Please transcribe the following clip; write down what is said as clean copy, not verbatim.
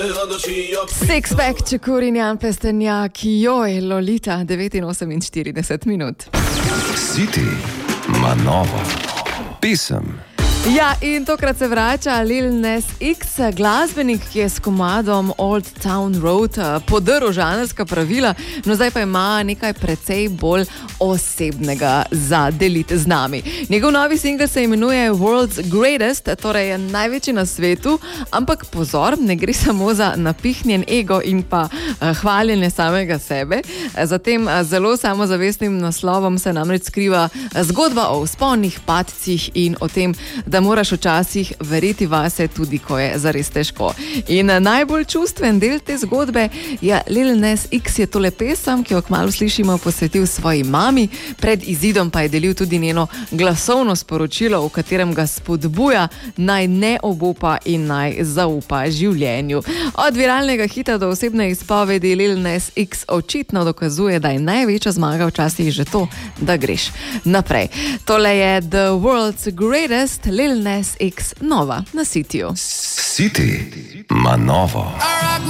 Sixpack, Čekur in Jan Plestenjak, joj, Lolita, 9:48 minut. City ima novo pesem. Ja, in tokrat se vrača Lil Nas X, glasbenik, ki je s komadom Old Town Road podrl žanrska pravila, no zdaj pa ima nekaj precej bolj osebnega za deliti z nami. Njegov novi singel se imenuje World's Greatest, torej je največji na svetu, ampak pozor, ne gre samo za napihnjen ego in pa hvaljenje samega sebe. Za tem zelo samozavestnim naslovom se namreč skriva zgodba o vzponih, padcih in o tem, da moraš včasih verjeti vase, tudi ko je zares težko. In najbolj čustven del te zgodbe je Lil Nas X, je tole pesem, ki jo kmalu slišimo, posvetil svoji mami, pred izidom pa je delil tudi njeno glasovno sporočilo, v katerem ga spodbuja, naj ne obupa in naj zaupa življenju. Od viralnega hita do osebne izpovedi Lil Nas X očitno dokazuje, da je največja zmaga včasih že to, da greš naprej. Tole je The World's Greatest, Lil Nas X, nova na Cityju. City ima novo.